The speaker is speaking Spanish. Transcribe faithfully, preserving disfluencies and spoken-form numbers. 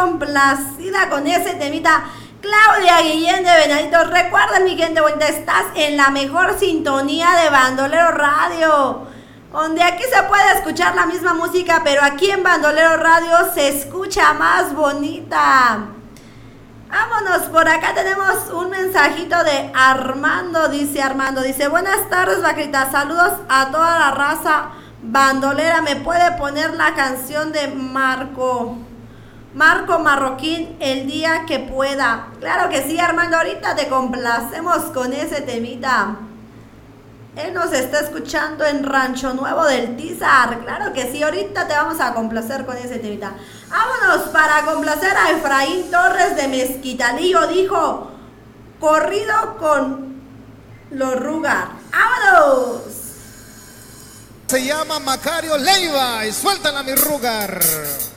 complacida con ese temita. Claudia Guillén de Venaditos. Recuerden, mi gente bonita, estás en la mejor sintonía de Bandolero Radio, donde aquí se puede escuchar la misma música, pero aquí en Bandolero Radio se escucha más bonita. Vámonos, por acá tenemos un mensajito de Armando, dice Armando, dice, buenas tardes, vaquerita, saludos a toda la raza bandolera, ¿me puede poner la canción de Marco, Marco Marroquín, el día que pueda? Claro que sí, Armando, ahorita te complacemos con ese temita. Él nos está escuchando en Rancho Nuevo del Tizar. Claro que sí, ahorita te vamos a complacer con ese temita. Vámonos para complacer a Efraín Torres de Mezquitalillo. Dijo, corrido con los Rugar. ¡Vámonos! Se llama Macario Leiva y suéltala mi Rugar.